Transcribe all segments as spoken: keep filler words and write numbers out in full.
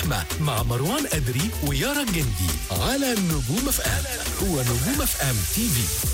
الزحمة مع مروان أدري ويارا الجندي على نجوم اف ام. هو نجوم اف ام تي في.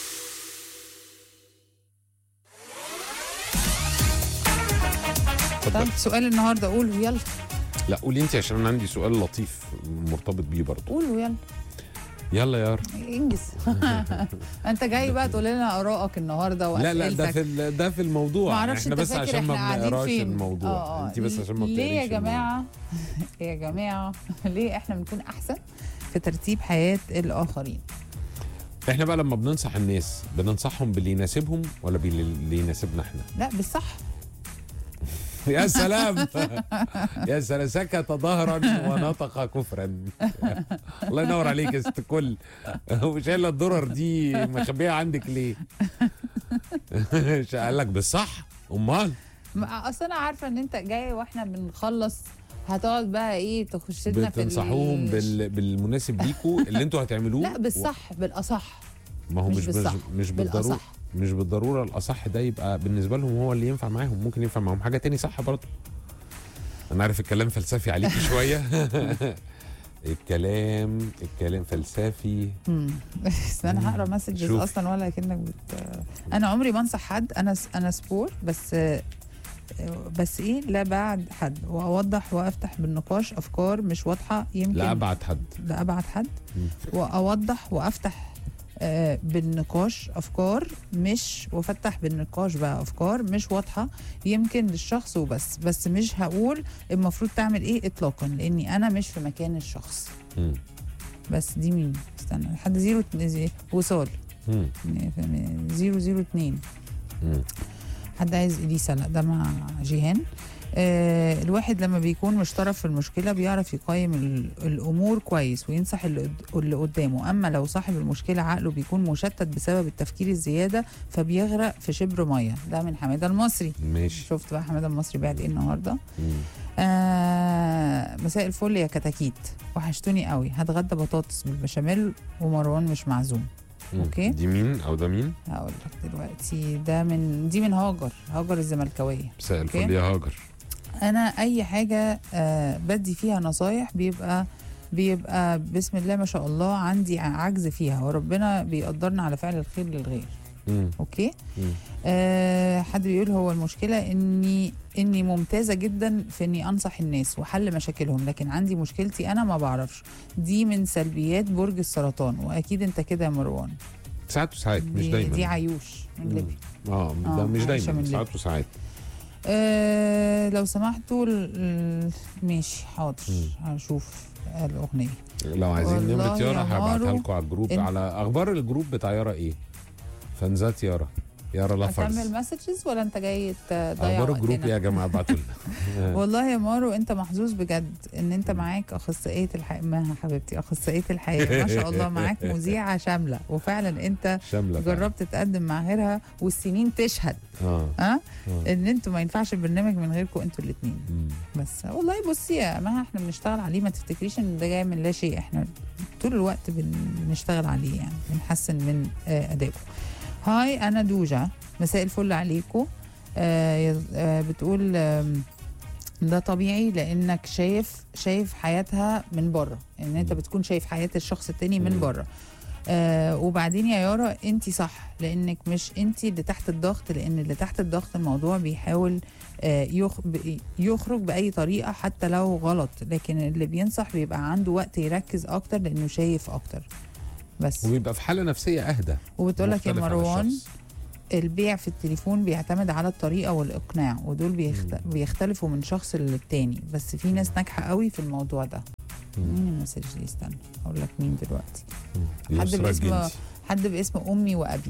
طب سؤال النهارده قوله يلا. لا قولي انت عشان انا عندي سؤال لطيف مرتبط بيه برضه. قوله يلا يلا يا يارا انجز. انت جاي بقى تقول لنا ارائك النهارده واسئلتك. لا لا ده في ده في الموضوع. معرفش احنا انت بس فاكر عشان ما احنا قاعدين بنقراش فين. الموضوع. اه انت بس عشان ما ليه يا بتقريش جماعه؟ يا جماعه ليه احنا بنكون احسن في ترتيب حياه الاخرين؟ احنا بقى لما بننصح الناس بننصحهم باللي يناسبهم ولا باللي يناسبنا احنا؟ لا بالصح. يا سلام يا سلام، سكت ظهرا ونطق كفرا. الله ينور عليك يا ست الكل. وشايله الدرر دي مخبيها عندك ليه؟ قال لك بالصح. امال اصل انا عارفه ان انت جاي واحنا بنخلص هتقعد بقى ايه تخش لنا في بتنصحوهم بال... بالمناسب ليكوا اللي انتوا هتعملوه. لا بالصح و... بالاصح. ما هو مش بالصح. مش بالضروره مش بالضروره الاصح ده يبقى بالنسبه لهم هو اللي ينفع معاهم، ممكن ينفع معاهم حاجه تاني صح برضه. انا عارف الكلام فلسفي عليكي شويه. الكلام الكلام فلسفي. امم بس انا هقرا مسجز اصلا ولا كأنك بت... انا عمري ما انصح حد. انا انا سبور بس بس ايه لا بعد حد واوضح وافتح بالنقاش افكار مش واضحه. يمكن لا ابعد حد لا ابعد حد واوضح وافتح آه بالنقاش افكار مش وافتح بالنقاش بقى افكار مش واضحه يمكن للشخص وبس. بس مش هقول المفروض تعمل ايه اطلاقا لاني انا مش في مكان الشخص. م. بس دي مين؟ استنى لحد زيرو وصال زيرو زيرو اتنين. حد عايز اليسا؟ لا ده مع جيهان. آه الواحد لما بيكون مش طرف في المشكله بيعرف يقيم الامور كويس وينصح اللي قدامه. اما لو صاحب المشكله عقله بيكون مشتت بسبب التفكير الزياده فبيغرق في شبر ميه. ده من حماده المصري. ماشي. شفت بقى حماده المصري بعد ايه النهارده؟ آه مساء الفل يا كتاكيت، وحشتوني قوي. هتغدى بطاطس بالبشاميل ومروان مش معزوم. اوكي دي مين او ده مين؟ هقول لك دلوقتي. ده من دي من هاجر هاجر الزملكاويه. مساء الفل يا هاجر. انا اي حاجه آه بدي فيها نصايح بيبقى بيبقى بسم الله ما شاء الله عندي عجز فيها وربنا بيقدرنا على فعل الخير للغير. مم. اوكي. مم. آه حد بيقول هو المشكله اني اني ممتازه جدا في اني انصح الناس وحل مشاكلهم لكن عندي مشكلتي انا ما بعرفش. دي من سلبيات برج السرطان واكيد انت كده يا مروان. ساعات وساعات مش دايما. دي عيوش من ليبيا. اه ده آه مش دايما ساعات وساعات. آه لو سمحتوا ماشي حاضر هشوف الاغنيه. لو عايزين نمرة يارا هبعتها لكم على الجروب. على اخبار الجروب بتاع يارا ايه؟ فانزات يارا يارا لافرز. هتعمل مسجز ولا انت جاي تضيع اخبار الجروب يا جماعه ابعتوا لنا. والله يا مارو انت محظوظ بجد ان انت معاك اخصائيه الحياه. ما حبيبتي اخصائيه الحياه ما شاء الله معاك مذيعه شامله وفعلا انت شامله جربت تقدم مع غيرها والسنين تشهد. اه اه ان انتوا ما ينفعش البرنامج من غيركم انتوا الاثنين. بس والله بصي يا ما احنا بنشتغل عليه ما تفتكريش ان ده جاي من لا شيء. احنا طول الوقت بنشتغل عليه يعني بنحسن من آه ادائه. هاي انا دوجا مساء الفل عليكم. آه آه بتقول آه ده طبيعي لانك شايف شايف حياتها من بره ان انت بتكون شايف حياه الشخص التاني من بره. آه وبعدين يا يارا انت صح لانك مش انت اللي تحت الضغط لان اللي تحت الضغط الموضوع بيحاول آه يخ يخرج باي طريقه حتى لو غلط لكن اللي بينصح بيبقى عنده وقت يركز اكتر لانه شايف اكتر بس وبيبقى في حاله نفسيه اهدى. وبتقول لك يا مروان البيع في التليفون بيعتمد على الطريقه والاقناع ودول بيخت... بيختلفوا من شخص للتاني بس في ناس ناجحه قوي في الموضوع ده. مين المسج دي؟ استنى اقول لك مين دلوقتي. حد باسم حد باسم امي وابي.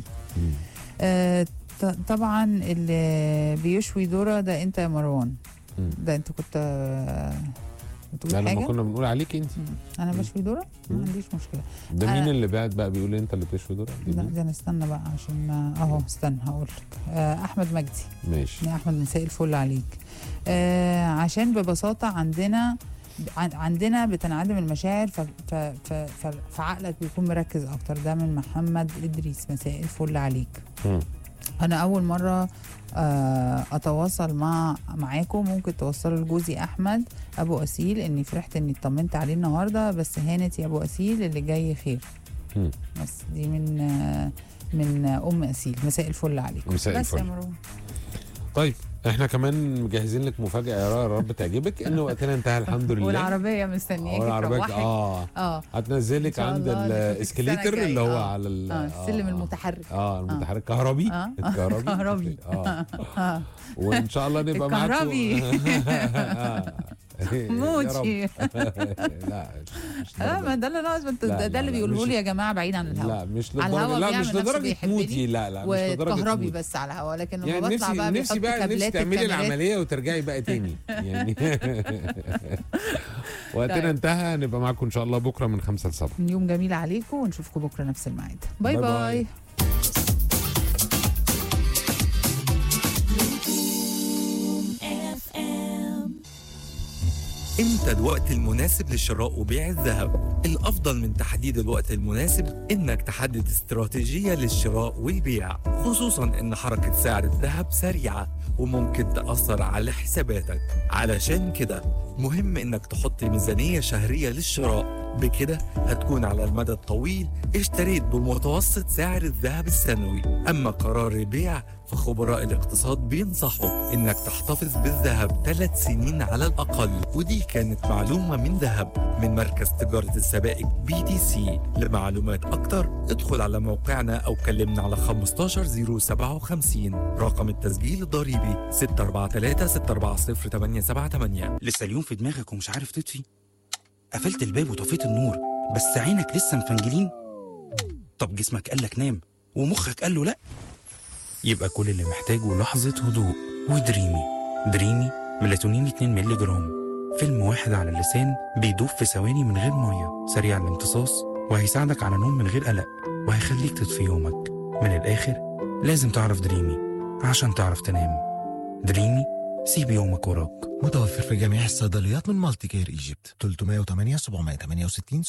آه ط... طبعا اللي بيشوي ذره ده انت يا مروان. مم. ده انت كنت آه لا لما كنا بنقول عليك انت. انا بشوي ذره ما عنديش مشكله. ده مين اللي بعد بقى بيقول انت اللي بتشوي ذره؟ لا ده انا استنى بقى عشان اهو استنى هقول لك. آه احمد مجدي. ماشي يا احمد مساء الفل عليك. آه عشان ببساطه عندنا عندنا بتنعدم المشاعر ف ف ف ف فعقلك بيكون مركز اكتر. ده من محمد ادريس مساء الفل عليك. م. انا اول مره آه، اتواصل مع معاكم. ممكن توصلوا لجوزي احمد ابو اسيل اني فرحت اني اطمنت عليه النهارده، بس هانت يا ابو اسيل اللي جاي خير. مم. بس دي من آه، من آه، ام اسيل. مساء الفل عليكم. مساء بس يا الفل. مروه طيب احنا كمان مجهزين لك مفاجاه يا رب تعجبك، ان وقتنا انتهى الحمد لله. والعربيه مستنياكي والعربية تروحي. اه اه هتنزلك إن شاء عند الله نشوفك الاسكليتر السنة اللي هو الجاية. على ال- اه السلم المتحرك. اه المتحرك كهربي. آه. الكهربي كهربي. اه آه. وان شاء الله نبقى معاكم. الكهربي. آه. يا رب. موتي. لا مش اه ما لدرجة. ده اللي ناقص. ما انت- لا، ده لا، اللي لا، بيقوله مش- لي يا جماعه بعيد عن الهوا. لا مش على لدرجه الهوا لا بيعمل مش نفسه لدرجه بيحبني موتي. لا لا مش لدرجه وكهربي موتي. بس على الهوا، لكن لما يعني بطلع نفسي بقى نفسي بيحط بقى نفسي كابلات تعملي الكاميرات. العمليه وترجعي بقى تاني يعني. وقتنا طيب. انتهى. نبقى معاكم ان شاء الله بكره من خمسة لسبعة. يوم جميل عليكم ونشوفكم بكره نفس الميعاد. باي باي باي, باي. امتى الوقت المناسب لشراء وبيع الذهب؟ الافضل من تحديد الوقت المناسب انك تحدد استراتيجية للشراء والبيع، خصوصا ان حركة سعر الذهب سريعة وممكن تأثر على حساباتك. علشان كده مهم انك تحط ميزانية شهرية للشراء، بكده هتكون على المدى الطويل اشتريت بمتوسط سعر الذهب السنوي. اما قرار البيع فخبراء الاقتصاد بينصحوا انك تحتفظ بالذهب ثلاث سنين على الاقل. ودي كانت معلومة من ذهب من مركز تجارة السبائك بي تي سي. لمعلومات اكتر ادخل على موقعنا او كلمنا على خمستاشر صفر سبعة وخمسين. رقم التسجيل الضريبي ستة أربعة ثلاثة ستة أربعة صفر ثمانية سبعة ثمانية. لسه اليوم في دماغك ومش عارف تطفي؟ قفلت الباب وطفيت النور بس عينك لسه مفنجلين؟ طب جسمك قالك نام ومخك قال له لا؟ يبقى كل اللي محتاجه لحظة هدوء ودريمي. دريمي ميلاتونين اتنين مللي جرام، فيلم واحد على اللسان بيدوب في ثواني من غير مية، سريع الامتصاص وهيساعدك على نوم من غير قلق وهيخليك تطفي يومك. من الآخر لازم تعرف دريمي عشان تعرف تنام. دريمي سيب يومك وراك. متوفر في جميع الصيدليات من مالتي كير ايجيبت. ثلاثمائة وثمانية سبعمائة وثمانية وستين